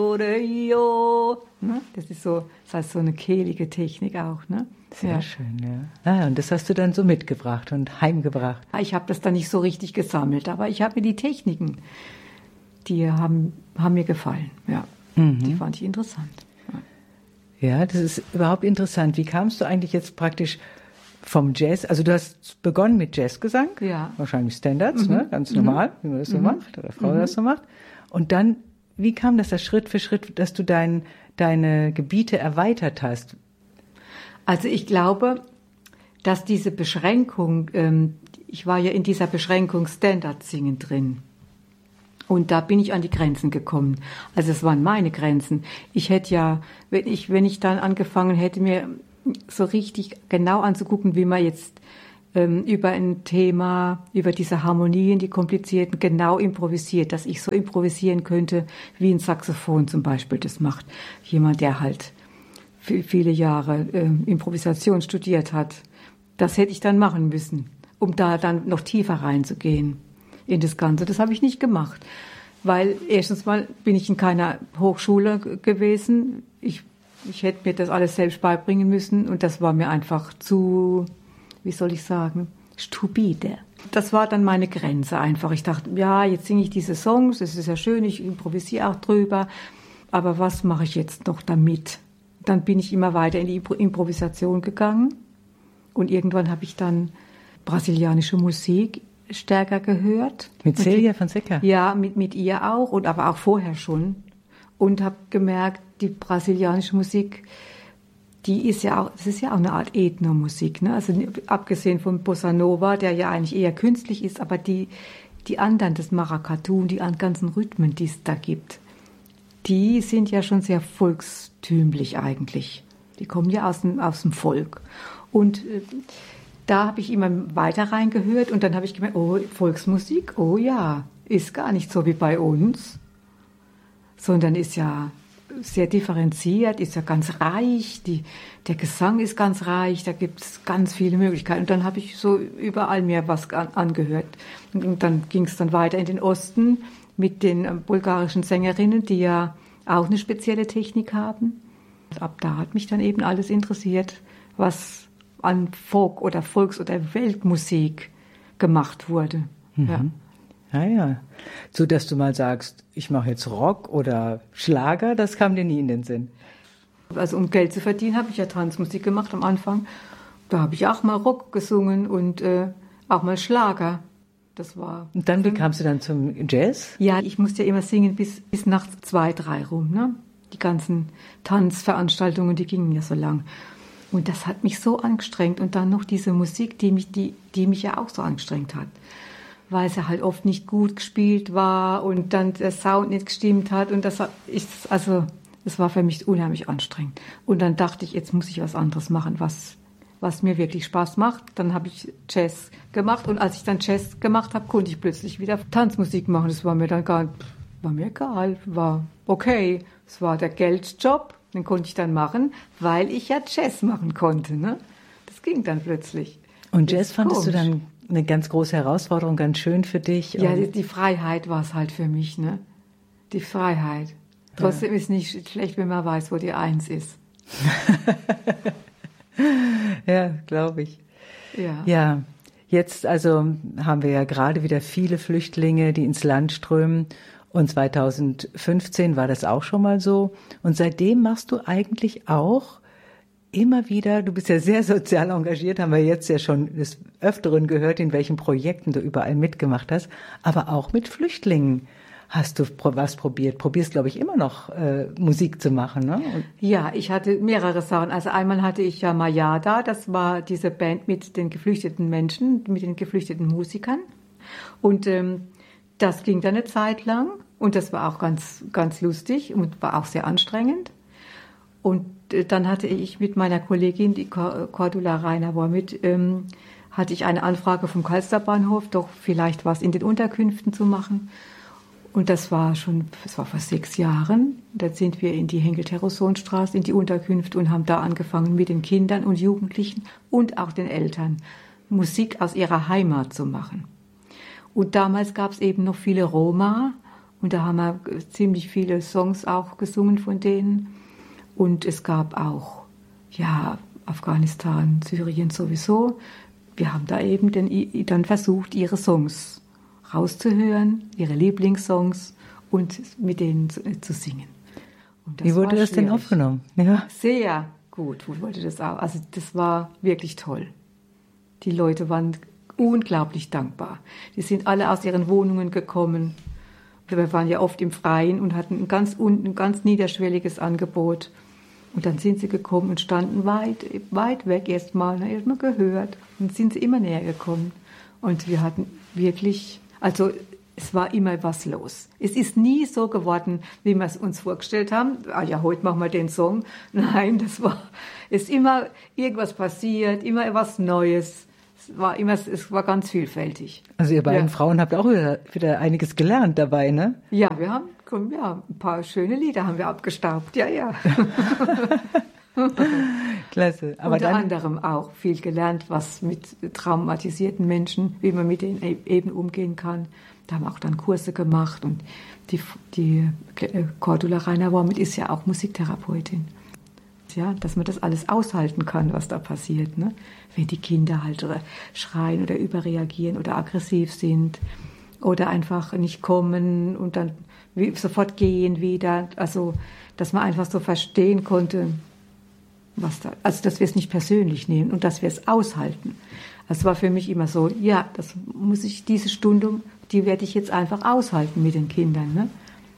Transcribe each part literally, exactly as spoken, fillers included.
Ne? Das ist so, das heißt so eine kehlige Technik auch, ne? Sehr ja. schön, ja. Ah, und das hast du dann so mitgebracht und heimgebracht. Ich habe das dann nicht so richtig gesammelt, aber ich habe mir die Techniken, die haben, haben mir gefallen, ja. Mhm. Die fand ich interessant. Ja. ja, das ist überhaupt interessant. Wie kamst du eigentlich jetzt praktisch vom Jazz, also du hast begonnen mit Jazzgesang, ja. wahrscheinlich Standards, mhm. ne? Ganz mhm. normal, wie man das so mhm. macht, oder Frau mhm. das so macht. Und dann, wie kam das, das Schritt für Schritt, dass du dein, deine Gebiete erweitert hast? Also ich glaube, dass diese Beschränkung, ähm, ich war ja in dieser Beschränkung Standard-Singen drin. Und da bin ich an die Grenzen gekommen. Also es waren meine Grenzen. Ich hätte ja, wenn ich, wenn ich dann angefangen hätte, mir so richtig genau anzugucken, wie man jetzt ähm, über ein Thema, über diese Harmonien, die komplizierten, genau improvisiert, dass ich so improvisieren könnte, wie ein Saxophon zum Beispiel das macht. Jemand, der halt viele Jahre äh, Improvisation studiert hat. Das hätte ich dann machen müssen, um da dann noch tiefer reinzugehen in das Ganze. Das habe ich nicht gemacht, weil erstens mal bin ich in keiner Hochschule g- gewesen. Ich, ich hätte mir das alles selbst beibringen müssen und das war mir einfach zu, wie soll ich sagen, stupide. Das war dann meine Grenze einfach. Ich dachte, ja, jetzt singe ich diese Songs, das ist ja schön, ich improvisiere auch drüber, aber was mache ich jetzt noch damit? Dann bin ich immer weiter in die Improvisation gegangen und irgendwann habe ich dann brasilianische Musik stärker gehört. Mit Célia Fonseca? Ja, mit, mit ihr auch und aber auch vorher schon. Und habe gemerkt, die brasilianische Musik, die ist ja auch, das ist ja auch eine Art Ethnomusik, ne? Also abgesehen von Bossa Nova, der ja eigentlich eher künstlich ist, aber die, die anderen, das Maracatu, die ganzen Rhythmen, die es da gibt, die sind ja schon sehr volkstümlich eigentlich. Die kommen ja aus dem, aus dem Volk. Und äh, da habe ich immer weiter reingehört und dann habe ich gemerkt, oh, Volksmusik, oh ja, ist gar nicht so wie bei uns, sondern ist ja sehr differenziert, ist ja ganz reich, die, der Gesang ist ganz reich, da gibt es ganz viele Möglichkeiten. Und dann habe ich so überall mir was an, angehört. Und dann ging es dann weiter in den Osten mit den bulgarischen Sängerinnen, die ja auch eine spezielle Technik haben. Ab da hat mich dann eben alles interessiert, was an Folk- oder Volks- oder Weltmusik gemacht wurde. Mhm. Ja. Ja, ja. So, dass du mal sagst, ich mache jetzt Rock oder Schlager, das kam dir nie in den Sinn. Also um Geld zu verdienen, habe ich ja Tanzmusik gemacht am Anfang. Da habe ich auch mal Rock gesungen und äh, auch mal Schlager. Das war. Und dann, wie kamst du dann zum Jazz? Ja, ich musste ja immer singen bis, bis nachts zwei, drei rum. Ne? Die ganzen Tanzveranstaltungen, die gingen ja so lang. Und das hat mich so angestrengt. Und dann noch diese Musik, die mich, die, die mich ja auch so angestrengt hat. Weil es ja halt oft nicht gut gespielt war und dann der Sound nicht gestimmt hat. Und das ist, also, das war für mich unheimlich anstrengend. Und dann dachte ich, jetzt muss ich was anderes machen, was, was mir wirklich Spaß macht. Dann habe ich Jazz gemacht. Und als ich dann Jazz gemacht habe, konnte ich plötzlich wieder Tanzmusik machen. Das war mir dann gar, war mir egal, war okay. Es war der Geldjob, den konnte ich dann machen, weil ich ja Jazz machen konnte. Ne? Das ging dann plötzlich. Und Jazz fandest du dann eine ganz große Herausforderung, ganz schön für dich? Ja, die, die Freiheit war es halt für mich, ne? Die Freiheit. Trotzdem ja. Ist nicht schlecht, wenn man weiß, wo die Eins ist. Ja, glaube ich. Ja. Ja, jetzt also haben wir ja gerade wieder viele Flüchtlinge, die ins Land strömen. Und zweitausendfünfzehn war das auch schon mal so. Und seitdem machst du eigentlich auch immer wieder, du bist ja sehr sozial engagiert, haben wir jetzt ja schon des Öfteren gehört, in welchen Projekten du überall mitgemacht hast, aber auch mit Flüchtlingen hast du was probiert. Probierst, glaube ich, immer noch äh, Musik zu machen, ne? Und ja, ich hatte mehrere Sachen. Also einmal hatte ich ja Mayada, das war diese Band mit den geflüchteten Menschen, mit den geflüchteten Musikern. Und ähm, das ging dann eine Zeit lang und das war auch ganz, ganz lustig und war auch sehr anstrengend. Und dann hatte ich mit meiner Kollegin, die Cordula Reiner war mit, ähm, hatte ich eine Anfrage vom Kalsterbahnhof, doch vielleicht was in den Unterkünften zu machen. Und das war schon, das war vor sechs Jahren. Da sind wir in die Henkel-Terrosson-Straße, in die Unterkünfte und haben da angefangen, mit den Kindern und Jugendlichen und auch den Eltern Musik aus ihrer Heimat zu machen. Und damals gab es eben noch viele Roma Und da haben wir ziemlich viele Songs auch gesungen von denen. Und es gab auch, ja, Afghanistan, Syrien sowieso. Wir haben da eben den, dann versucht, ihre Songs rauszuhören, ihre Lieblingssongs und mit denen zu, zu singen. Wie wurde das denn aufgenommen? Ja. Sehr gut wurde das auch. Also das war wirklich toll. Die Leute waren unglaublich dankbar. Die sind alle aus ihren Wohnungen gekommen. Wir waren ja oft im Freien und hatten ein ganz, ein ganz niederschwelliges Angebot. Und dann sind sie gekommen und standen weit, weit weg erstmal, erstmal gehört. Und sind sie immer näher gekommen. Und wir hatten wirklich, also es war immer was los. Es ist nie so geworden, wie wir es uns vorgestellt haben. Ah ja, heute machen wir den Song. Nein, das war, es ist immer irgendwas passiert, immer was Neues. Es war immer, es war ganz vielfältig. Also ihr beiden ja. Frauen habt auch wieder, wieder einiges gelernt dabei, ne? Ja, wir haben, komm, ja, ein paar schöne Lieder haben wir abgestaubt, ja, ja. Klasse. Aber Unter dann, anderem auch viel gelernt, was mit traumatisierten Menschen, wie man mit denen eben umgehen kann. Da haben wir auch dann Kurse gemacht und die, die Cordula Rainer-Wormit ist ja auch Musiktherapeutin. Ja, dass man das alles aushalten kann, was da passiert, ne? Wenn die Kinder halt schreien oder überreagieren oder aggressiv sind oder einfach nicht kommen und dann sofort gehen wieder. Also, dass man einfach so verstehen konnte, was da, also dass wir es nicht persönlich nehmen und dass wir es aushalten. Das war für mich immer so, ja, das muss ich, diese Stunde, die werde ich jetzt einfach aushalten mit den Kindern, ne?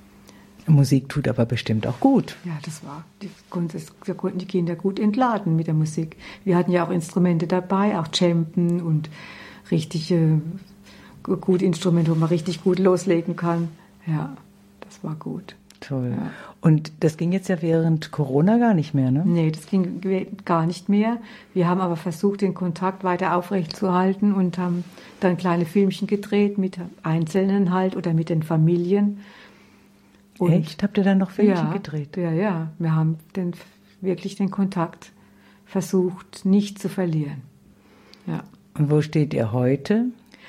Musik tut aber bestimmt auch gut. Ja, das war, die, da konnten die Kinder gut entladen mit der Musik. Wir hatten ja auch Instrumente dabei, auch Cempen und richtige, gute Instrumente, wo man richtig gut loslegen kann. Ja, das war gut. Toll. Ja. Und das ging jetzt ja während Corona gar nicht mehr, ne? Nee, das ging gar nicht mehr. Wir haben aber versucht, den Kontakt weiter aufrechtzuerhalten und haben dann kleine Filmchen gedreht mit Einzelnen halt oder mit den Familien. Und echt? Habt ihr dann noch Filmchen ja, gedreht? Ja, ja. Wir haben den, wirklich den Kontakt versucht, nicht zu verlieren. Ja. Und wo steht ihr heute?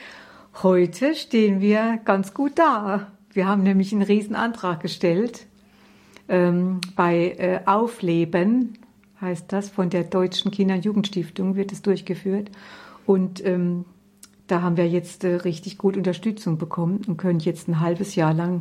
Heute stehen wir ganz gut da. Wir haben nämlich einen Riesenantrag gestellt. Ähm, bei äh, Aufleben heißt das, von der Deutschen Kinder- und Jugendstiftung wird es durchgeführt. Und ähm, da haben wir jetzt äh, richtig gut Unterstützung bekommen und können jetzt ein halbes Jahr lang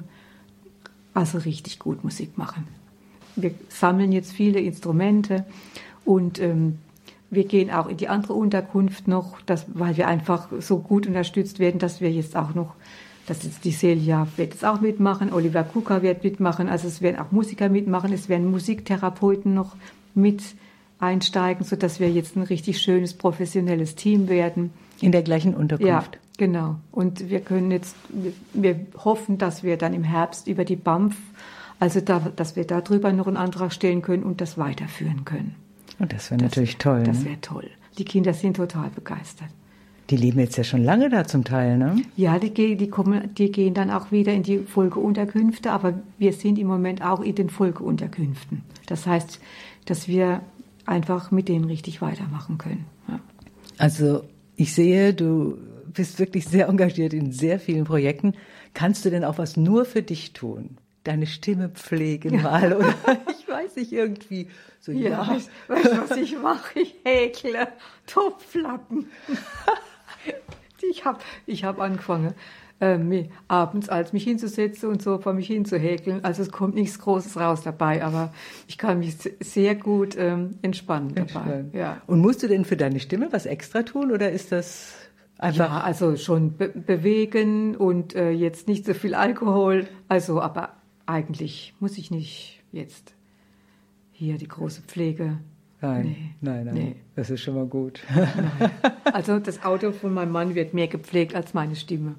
also richtig gut Musik machen. Wir sammeln jetzt viele Instrumente und ähm, wir gehen auch in die andere Unterkunft noch, dass, weil wir einfach so gut unterstützt werden, dass wir jetzt auch noch, dass jetzt die Celia wird jetzt auch mitmachen, Oliver Kuka wird mitmachen, also es werden auch Musiker mitmachen, es werden Musiktherapeuten noch mit einsteigen, sodass wir jetzt ein richtig schönes, professionelles Team werden. In der gleichen Unterkunft? Ja, genau. Und wir können jetzt, wir hoffen, dass wir dann im Herbst über die B A M F, also da, dass wir darüber noch einen Antrag stellen können und das weiterführen können. Und das wäre natürlich toll. Das ne? wäre toll. Die Kinder sind total begeistert. Die leben jetzt ja schon lange da zum Teil, ne? Ja, die, die, kommen, die gehen dann auch wieder in die Folgeunterkünfte, aber wir sind im Moment auch in den Folgeunterkünften. Das heißt, dass wir einfach mit denen richtig weitermachen können. Ja. Also ich sehe, du bist wirklich sehr engagiert in sehr vielen Projekten. Kannst du denn auch was nur für dich tun? Deine Stimme pflegen mal oder ich weiß nicht, irgendwie so, ja. ja. Weißt du, was ich mache? Ich häkle Topflappen. ich habe ich hab angefangen, ähm, abends als mich hinzusetzen und so vor mich hinzuhäkeln. Also es kommt nichts Großes raus dabei, aber ich kann mich sehr gut ähm, entspannen dabei. Ja. Und musst du denn für deine Stimme was extra tun oder ist das einfach? Ja, also schon be- bewegen und äh, jetzt nicht so viel Alkohol. Also, aber eigentlich muss ich nicht jetzt hier die große Pflege. Nein, nee, nein, nein, nee. Das ist schon mal gut. Nein. Also das Auto von meinem Mann wird mehr gepflegt als meine Stimme.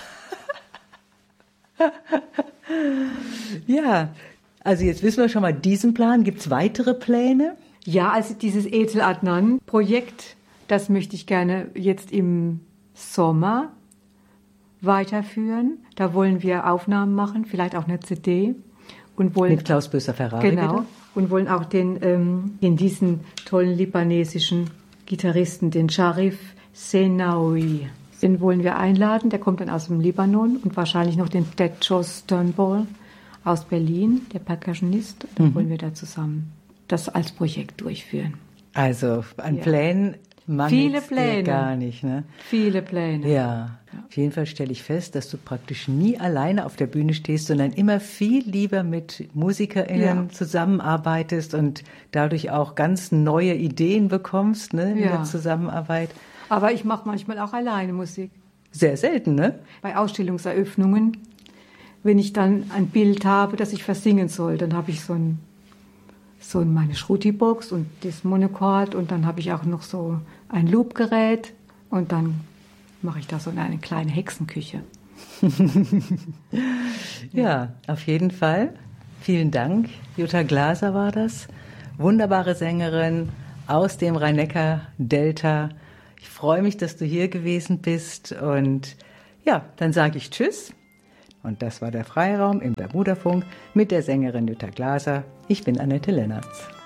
Ja, also jetzt wissen wir schon mal diesen Plan. Gibt es weitere Pläne? Ja, also dieses Etel Adnan-Projekt, das möchte ich gerne jetzt im Sommer weiterführen. Da wollen wir Aufnahmen machen, vielleicht auch eine C D. Und wollen, mit Klaus Böser-Ferrari Genau. Wieder? Und wollen auch den, ähm, den diesen tollen libanesischen Gitarristen, den Sharif Senaoui, Den wollen wir einladen, der kommt dann aus dem Libanon und wahrscheinlich noch den Ted Joe Turnbull aus Berlin, der Percussionist. Dann mhm. wollen wir da zusammen das als Projekt durchführen. Also an ja. Plänen Viele Pläne. Gar nicht, ne? Viele Pläne. Ja. ja. Auf jeden Fall stelle ich fest, dass du praktisch nie alleine auf der Bühne stehst, sondern immer viel lieber mit MusikerInnen ja. zusammenarbeitest und dadurch auch ganz neue Ideen bekommst, ne, in ja. der Zusammenarbeit. Aber ich mache manchmal auch alleine Musik. Sehr selten, ne? Bei Ausstellungseröffnungen, wenn ich dann ein Bild habe, das ich versingen soll, dann habe ich so ein so meine Schruti-Box und das Monochord und dann habe ich auch noch so ein Loop-Gerät und dann mache ich da so eine kleine Hexenküche. Ja, auf jeden Fall. Vielen Dank. Jutta Glaser war das. Wunderbare Sängerin aus dem Rhein-Neckar-Delta. Ich freue mich, dass du hier gewesen bist und ja, dann sage ich Tschüss. Und das war der Freiraum im Bermudafunk mit der Sängerin Jutta Glaser. Ich bin Annette Lennertz.